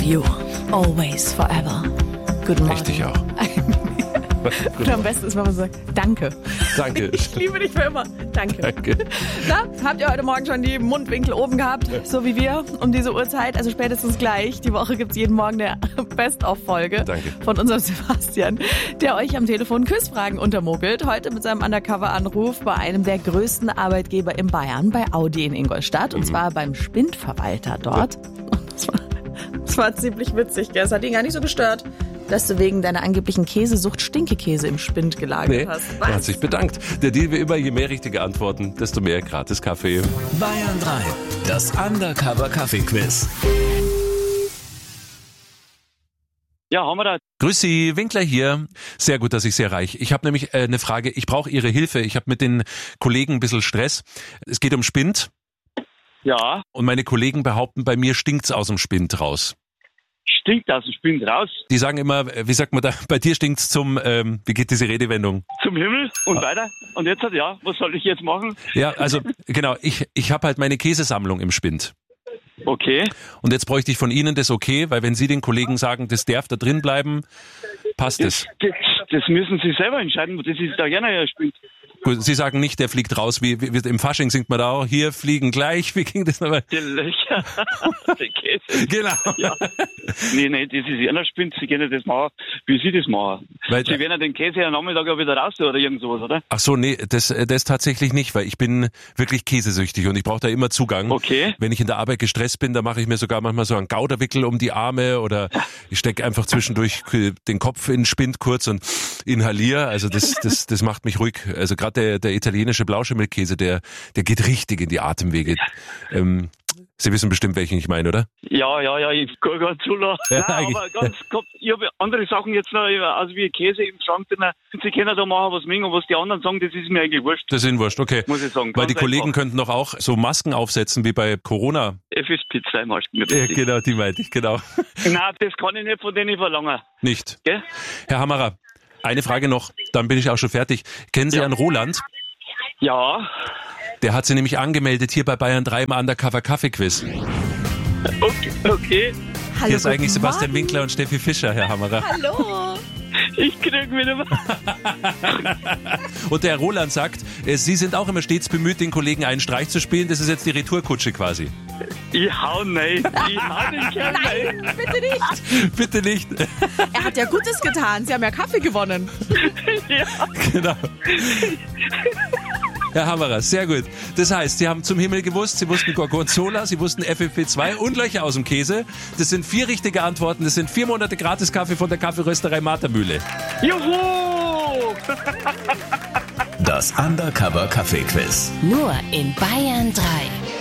you. Always, forever. Guten Morgen. Richtig auch. Und am besten ist, wenn man sagt, danke. Danke. Ich liebe dich für immer. Danke. Danke. Na, habt ihr heute Morgen schon die Mundwinkel oben gehabt? So wie wir um diese Uhrzeit? Also spätestens gleich. Die Woche gibt's jeden Morgen eine Best-of-Folge von unserem Sebastian, der euch am Telefon Quizfragen untermogelt. Heute mit seinem Undercover-Anruf bei einem der größten Arbeitgeber in Bayern, bei Audi in Ingolstadt. Und zwar beim Spindverwalter dort. Und das war ziemlich witzig, gell? Es hat ihn gar nicht so gestört, dass du wegen deiner angeblichen Käsesucht Stinkekäse im Spind gelagert hast. Er hat sich bedankt. Der Deal wie immer, je mehr richtige Antworten, desto mehr gratis Kaffee. Bayern 3, das Undercover-Kaffee-Quiz. Ja, haben wir da. Grüß Sie, Winkler hier. Sehr gut, dass ich Sie erreiche. Ich habe nämlich eine Frage. Ich brauche Ihre Hilfe. Ich habe mit den Kollegen ein bisschen Stress. Es geht um Spind. Ja. Und meine Kollegen behaupten, bei mir stinkt's aus dem Spind raus. Stinkt aus dem Spind raus? Die sagen immer, wie sagt man da, bei dir stinkt's zum, wie geht diese Redewendung? Zum Himmel und weiter. Und jetzt, ja, was soll ich jetzt machen? Ja, also genau, ich habe halt meine Käsesammlung im Spind. Okay. Und jetzt bräuchte ich von Ihnen das okay, weil wenn Sie den Kollegen sagen, das darf da drin bleiben, passt es. Das müssen Sie selber entscheiden, das ist da gerne ja Spind. Gut, Sie sagen nicht, der fliegt raus, wie im Fasching singt man da auch, hier fliegen gleich, wie ging das nochmal? Die Löcher, der Käse. Genau. Ja. Nee, das ist einer Spind, Sie können das machen, wie Sie das machen. Weil, Sie werden ja den Käse am Nachmittag auch wieder raus oder irgend sowas, oder? Ach so, nee, das tatsächlich nicht, weil ich bin wirklich käsesüchtig und ich brauche da immer Zugang. Okay. Wenn ich in der Arbeit gestresst bin, da mache ich mir sogar manchmal so einen Gauderwickel um die Arme oder ich stecke einfach zwischendurch den Kopf in den Spind kurz und inhaliere. Also das macht mich ruhig. Also gerade der italienische Blauschimmelkäse, der geht richtig in die Atemwege. Sie wissen bestimmt, welchen ich meine, oder? Ja, ich kann gar nicht zulassen. Ja, Nein, aber ganz kurz, ich habe andere Sachen jetzt noch, also wie Käse im Schrank drin. Sie können da machen, was mögen, und was die anderen sagen, das ist mir eigentlich wurscht. Das ist Ihnen wurscht, okay. Muss ich sagen. Weil die Kollegen einfach. könnten doch auch so Masken aufsetzen wie bei Corona. FFP2-Masken. Ja, genau, die meinte ich, genau. Nein, das kann ich nicht von denen verlangen. Nicht. Gell? Herr Hammerer, eine Frage noch, dann bin ich auch schon fertig. Kennen Sie Herrn Roland? Ja. Der hat Sie nämlich angemeldet hier bei Bayern 3 im Undercover-Kaffee-Quiz. Okay. Hallo, Hier ist eigentlich guten Sebastian Morgen. Winkler und Steffi Fischer, Herr Hammerer. Hallo. Ich krieg wieder was. Und der Herr Roland sagt, Sie sind auch immer stets bemüht, den Kollegen einen Streich zu spielen. Das ist jetzt die Retourkutsche quasi. Ich hau nein. Ich hau den Kerl nein. Nein, bitte nicht. Bitte nicht. Er hat ja Gutes getan. Sie haben ja Kaffee gewonnen. Ja. Genau. Herr Hammerer, sehr gut. Das heißt, Sie haben zum Himmel gewusst, Sie wussten Gorgonzola, Sie wussten FFP2 und Löcher aus dem Käse. Das sind 4 richtige Antworten. Das sind 4 Monate Gratis-Kaffee von der Kaffeerösterei Martermühle. Juhu! Das Undercover-Kaffee-Quiz. Nur in Bayern 3.